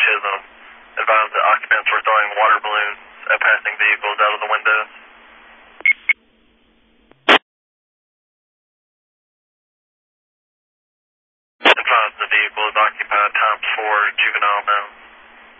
Chisholm. Advise that occupants were throwing water balloons at passing vehicles out of the windows. Advise the vehicle is occupied ×4 juvenile now.